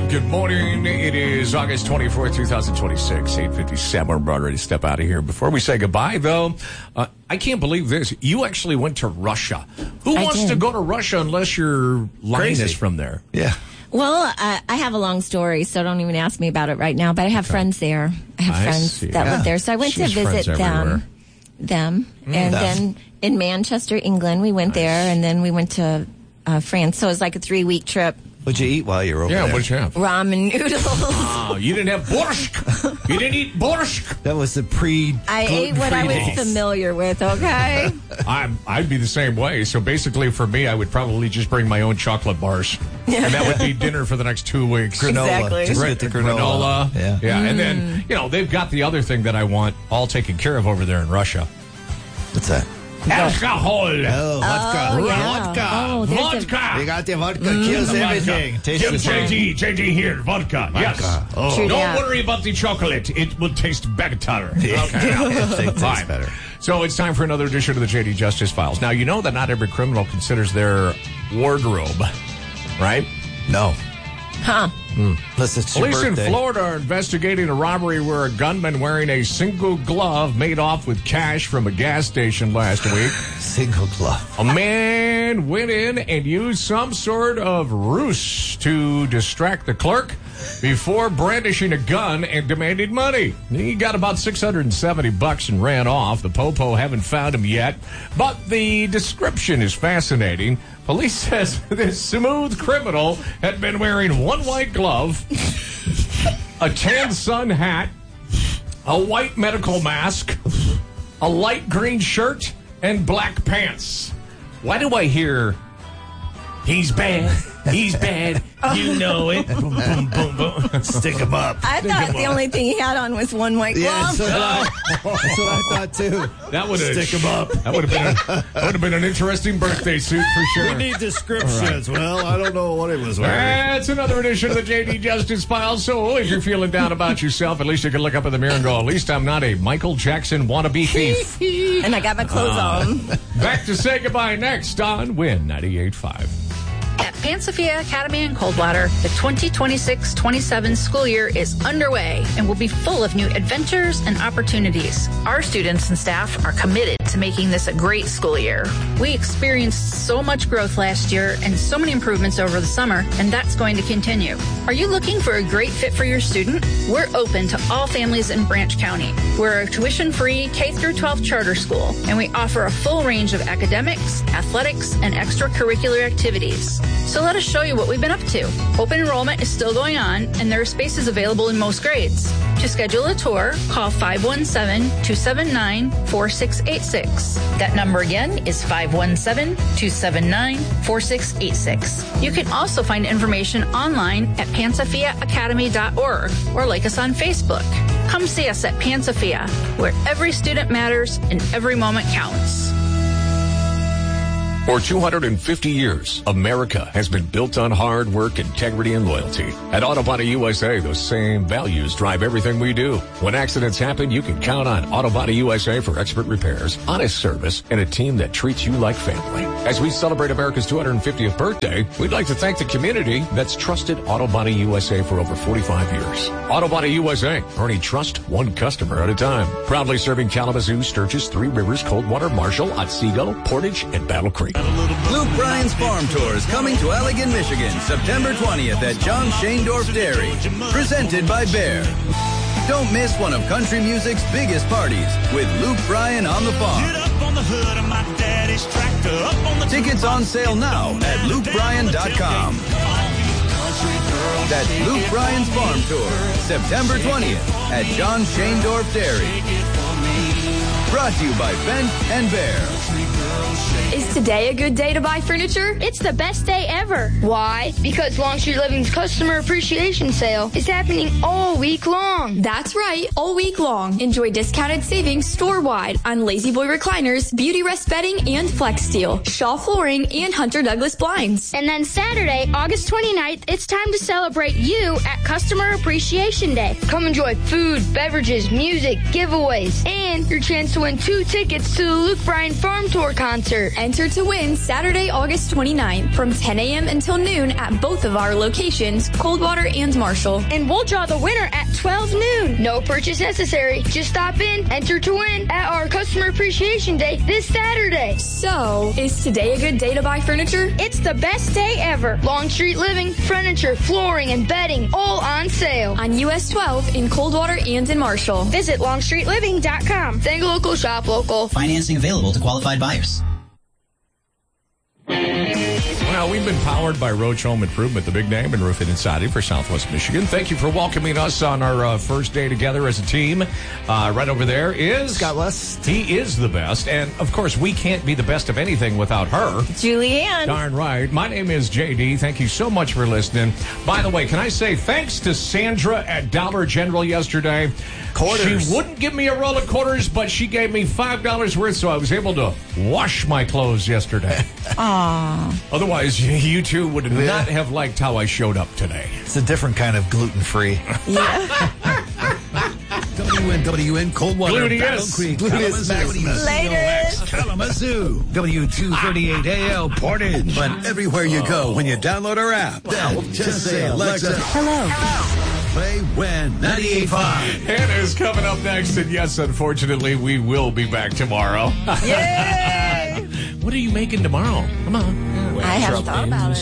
Good morning. It is August 24th, 2026, 8:57. We're about ready to step out of here. Before we say goodbye, though, I can't believe this. You actually went to Russia. Who wants to go to Russia unless your line is from there? Yeah. Well, I have a long story, so don't even ask me about it right now. But I have friends there. I have friends that live there. So I went to visit them. And then in Manchester, England, we went there. And then we went to France. So it was like a 3-week trip. What'd you eat while you were over there? Yeah, what'd you have? Ramen noodles. Oh, you didn't have borscht. You didn't eat borscht. That was the I ate what I was familiar with, okay? I'd be the same way. So basically for me, I would probably just bring my own chocolate bars. And that would be dinner for the next 2 weeks. Granola. Exactly. Just get the granola. Yeah. And then, they've got the other thing that I want all taken care of over there in Russia. What's that? Alcohol. Oh, vodka. Vodka. Oh, vodka. You got the vodka. Kills everything. JD here. Vodka. Yes. Oh. Don't worry about the chocolate. It will taste better. Yeah. Okay. It tastes better. So it's time for another edition of the JD Justice Files. Now, you know that not every criminal considers their wardrobe, right? No. Huh. Unless it's your Police birthday. in Florida are investigating a robbery where a gunman wearing a single glove made off with cash from a gas station last week. Single glove. A man went in and used some sort of ruse to distract the clerk before brandishing a gun and demanded money. He got about $670 and ran off. The popo haven't found him yet, but the description is fascinating. Police says this smooth criminal had been wearing one white glove, a tan sun hat, a white medical mask, a light green shirt, and black pants. Why do I hear, he's bad, you know it, boom, boom, boom, boom. Stick him up. I thought the only thing he had on was one white glove. Yeah, that's what I thought, too. That would Stick him up. That would have been an interesting birthday suit for sure. We need descriptions. Right. Well, I don't know what it was wearing. That's another edition of the JD Justice Files. So if you're feeling down about yourself, at least you can look up in the mirror and go, at least I'm not a Michael Jackson wannabe thief. And I got my clothes on. Back to say goodbye next on Win 98.5. At Pansafia Academy in Coldwater, the 2026-27 school year is underway and will be full of new adventures and opportunities. Our students and staff are committed to making this a great school year. We experienced so much growth last year and so many improvements over the summer, and that's going to continue. Are you looking for a great fit for your student? We're open to all families in Branch County. We're a tuition-free K-12 charter school, and we offer a full range of academics, athletics, and extracurricular activities. So let us show you what we've been up to. Open enrollment is still going on, and there are spaces available in most grades. To schedule a tour, call 517-279-4686. That number again is 517-279-4686. You can also find information online at pansafiaacademy.org or like us on Facebook. Come see us at Pansafia, where every student matters and every moment counts. For 250 years, America has been built on hard work, integrity, and loyalty. At Auto Body USA, those same values drive everything we do. When accidents happen, you can count on Auto Body USA for expert repairs, honest service, and a team that treats you like family. As we celebrate America's 250th birthday, we'd like to thank the community that's trusted Auto Body USA for over 45 years. Auto Body USA, earning trust one customer at a time. Proudly serving Kalamazoo, Sturgis, Three Rivers, Coldwater, Marshall, Otsego, Portage, and Battle Creek. Luke Bryan's Farm Tour is coming to Allegan, Michigan, September 20th at John Shaindorf Dairy. Presented by Bear. Don't miss one of country music's biggest parties with Luke Bryan on the farm. Tickets on sale now at lukebryan.com. That's Luke Bryan's Farm Tour, September 20th at John Shaindorf Dairy. Brought to you by Fendt and Bear. Is today a good day to buy furniture? It's the best day ever. Why? Because Long Street Living's Customer Appreciation Sale is happening all week long. That's right, all week long. Enjoy discounted savings store-wide on Lazy Boy recliners, Beauty Rest bedding, and Flex Steel, Shaw flooring, and Hunter Douglas blinds. And then Saturday, August 29th, it's time to celebrate you at Customer Appreciation Day. Come enjoy food, beverages, music, giveaways, and your chance to win 2 tickets to the Luke Bryan Farm Tour concert Furniture. Enter to win Saturday, August 29th from 10 a.m. until noon at both of our locations, Coldwater and Marshall. And we'll draw the winner at 12 noon. No purchase necessary. Just stop in, enter to win at our Customer Appreciation Day this Saturday. So, is today a good day to buy furniture? It's the best day ever. Longstreet Living, furniture, flooring, and bedding, all on sale. On US 12 in Coldwater and in Marshall. Visit longstreetliving.com. Think local, shop local. Financing available to qualified buyers. Well, we've been powered by Roach Home Improvement, the big name in roofing and siding for Southwest Michigan. Thank you for welcoming us on our first day together as a team. Right over there is Scott West. He is the best. And, of course, we can't be the best of anything without her. Julianne. Darn right. My name is JD. Thank you so much for listening. By the way, can I say thanks to Sandra at Dollar General yesterday. Quarters. She wouldn't give me a roll of quarters, but she gave me $5 worth, so I was able to wash my clothes yesterday. Aww. Otherwise, you two would not have liked how I showed up today. It's a different kind of gluten-free. Yeah. WNWN Coldwater, Gluteus. Battle Creek, Gluteus Kalamazoo, Later. Kalamazoo, W238AL Portage. But everywhere you go when you download our app, just say, Alexa, Hello. play When 98.5. Hannah's coming up next, and yes, unfortunately, we will be back tomorrow. Yay! What are you making tomorrow? Come on. I haven't thought about it.